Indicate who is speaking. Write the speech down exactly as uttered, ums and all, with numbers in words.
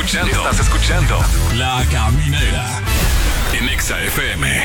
Speaker 1: escuchando. Estás escuchando La Caminera en Exa F M.